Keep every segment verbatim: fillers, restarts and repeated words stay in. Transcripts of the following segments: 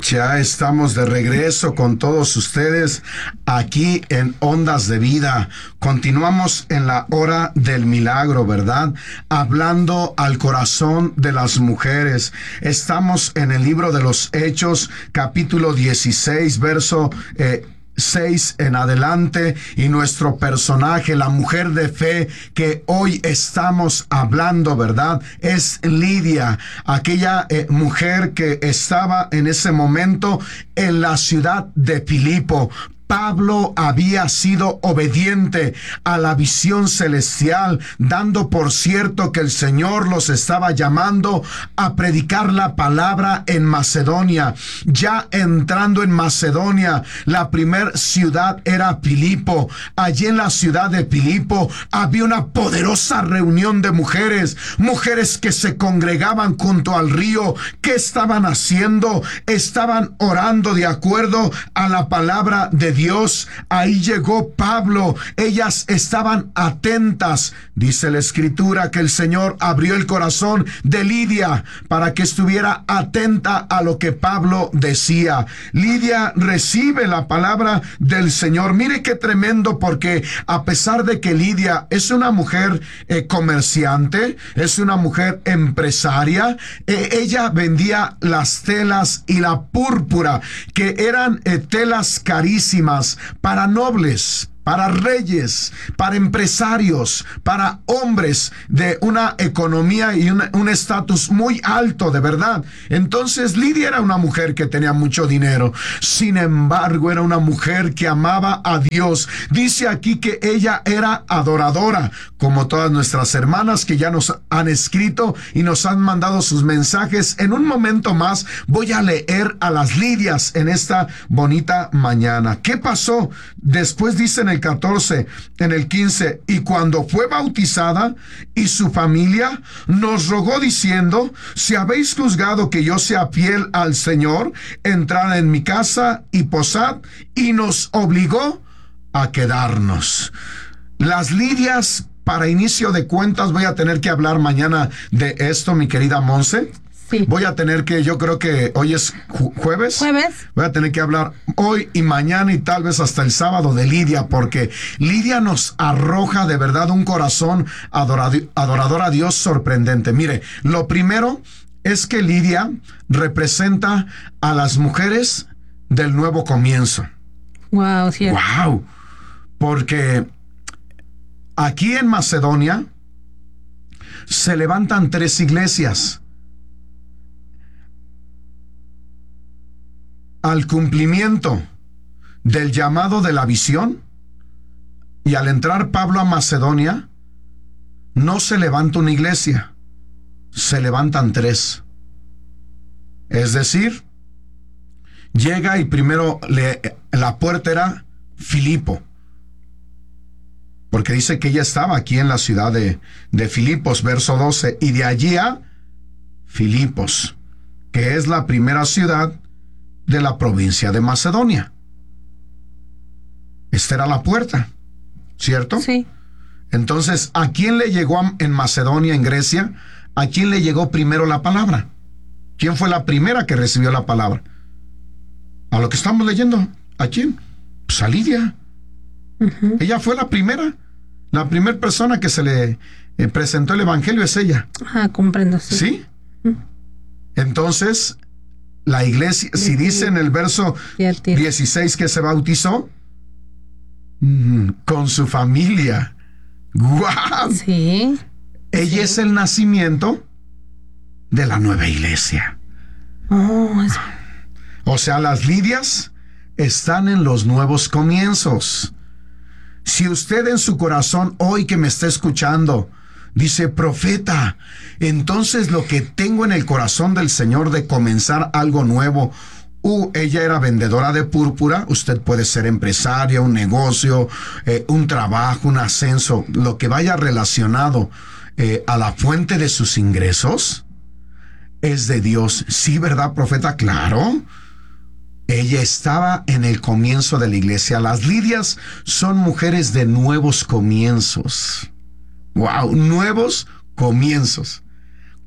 Ya estamos de regreso con todos ustedes aquí en Ondas de Vida. Continuamos en la hora del milagro, ¿verdad? Hablando al corazón de las mujeres. Estamos en el libro de los Hechos, capítulo dieciséis, verso eh, seis en adelante, y nuestro personaje, la mujer de fe que hoy estamos hablando, ¿verdad? Es Lidia, aquella eh, mujer que estaba en ese momento en la ciudad de Filipo. Pablo había sido obediente a la visión celestial, dando por cierto que el Señor los estaba llamando a predicar la palabra en Macedonia. Ya entrando en Macedonia, la primer ciudad era Filipo. Allí en la ciudad de Filipo había una poderosa reunión de mujeres, mujeres que se congregaban junto al río. ¿Qué estaban haciendo? Estaban orando de acuerdo a la palabra de Dios. Ahí llegó Pablo. Ellas estaban atentas. Dice la Escritura que el Señor abrió el corazón de Lidia para que estuviera atenta a lo que Pablo decía. Lidia recibe la palabra del Señor. Mire qué tremendo, porque a pesar de que Lidia es una mujer eh, comerciante, es una mujer empresaria, eh, ella vendía las telas y la púrpura, que eran eh, telas carísimas para nobles, para reyes, para empresarios, para hombres de una economía y un estatus muy alto, de verdad. Entonces Lidia era una mujer que tenía mucho dinero. Sin embargo, era una mujer que amaba a Dios. Dice aquí que ella era adoradora, como todas nuestras hermanas que ya nos han escrito y nos han mandado sus mensajes. En un momento más voy a leer a las Lidias en esta bonita mañana. ¿Qué pasó? Después dice en el catorce, en el quince, y cuando fue bautizada y su familia nos rogó diciendo: si habéis juzgado que yo sea fiel al Señor, entrad en mi casa y posad, y nos obligó a quedarnos. Las Lidias, para inicio de cuentas, voy a tener que hablar mañana de esto, mi querida Monse. Sí. Voy a tener que, yo creo que hoy es ju- jueves. Jueves. Voy a tener que hablar hoy y mañana y tal vez hasta el sábado de Lidia, porque Lidia nos arroja de verdad un corazón adorado, adorador a Dios sorprendente. Mire, lo primero es que Lidia representa a las mujeres del nuevo comienzo. Wow, cierto. Wow. Porque aquí en Macedonia se levantan tres iglesias. Al cumplimiento del llamado de la visión, y al entrar Pablo a Macedonia, no se levanta una iglesia, se levantan tres. Es decir, llega y primero le, la puerta era Filipo, porque dice que ella estaba aquí en la ciudad de, de Filipos, verso doce, y de allí a Filipos, que es la primera ciudad de la provincia de Macedonia. Esta era la puerta, ¿cierto? Sí. Entonces, ¿a quién le llegó a, en Macedonia, en Grecia? ¿A quién le llegó primero la palabra? ¿Quién fue la primera que recibió la palabra? A lo que estamos leyendo. ¿A quién? Pues a Lidia. Uh-huh. Ella fue la primera. La primera persona que se le eh, presentó el evangelio es ella. Ah, comprendo. Sí. ¿Sí? Uh-huh. Entonces, la iglesia, si dice en el verso dieciséis que se bautizó, mm, con su familia. ¡Guau! Sí. Ella sí. es el nacimiento de la nueva iglesia. Oh, es... O sea, las Lidias están en los nuevos comienzos. Si usted en su corazón hoy que me está escuchando dice: profeta, entonces lo que tengo en el corazón del Señor de comenzar algo nuevo. Uh, ella era vendedora de púrpura. Usted puede ser empresaria, un negocio, eh, un trabajo, un ascenso, lo que vaya relacionado eh, a la fuente de sus ingresos es de Dios. Sí, ¿verdad, profeta? Claro. Ella estaba en el comienzo de la iglesia. Las Lidias son mujeres de nuevos comienzos. Wow, nuevos comienzos.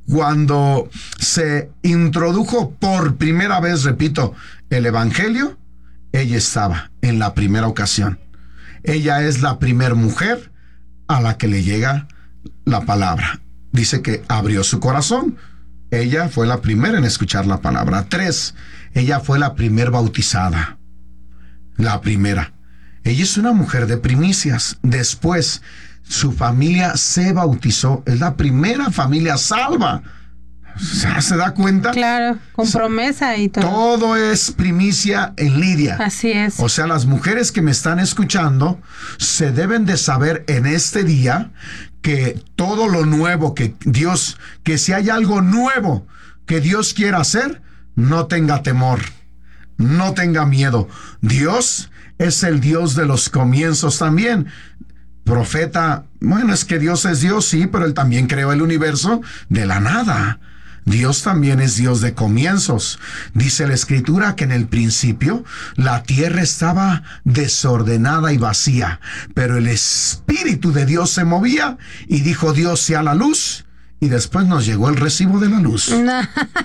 cuando se introdujo por primera vez, repito, el Evangelio, ella estaba en la primera ocasión. Ella es la primer mujer a la que le llega la palabra. Dice que abrió su corazón. Ella fue la primera en escuchar la palabra. Tres, ella fue la primer bautizada. La primera. Ella es una mujer de primicias. Después, su familia se bautizó. Es la primera familia salva. ¿Se da cuenta? Claro, con promesa y todo. Todo es primicia en Lidia. Así es. O sea, las mujeres que me están escuchando se deben de saber en este día que todo lo nuevo que Dios, que si hay algo nuevo que Dios quiera hacer, no tenga temor, no tenga miedo. Dios es el Dios de los comienzos también. Profeta, bueno, es que Dios es Dios, sí, pero Él también creó el universo de la nada. Dios también es Dios de comienzos. Dice la Escritura que en el principio la tierra estaba desordenada y vacía, pero el Espíritu de Dios se movía y dijo Dios sea la luz, y después nos llegó el recibo de la luz. No.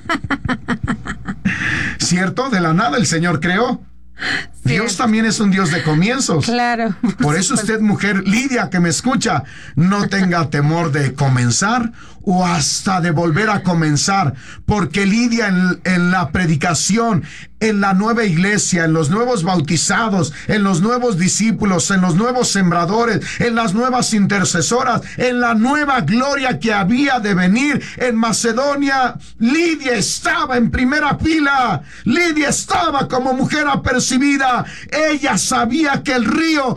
¿Cierto? De la nada el Señor creó. Dios Cierto. también es un Dios de comienzos. Claro. Por eso usted, mujer Lidia, que me escucha, no tenga temor de comenzar o hasta de volver a comenzar, porque Lidia en, en la predicación, en la nueva iglesia, en los nuevos bautizados, en los nuevos discípulos, en los nuevos sembradores, en las nuevas intercesoras, en la nueva gloria que había de venir en Macedonia, Lidia estaba en primera fila. Lidia estaba como mujer apercibida. Ella sabía que el río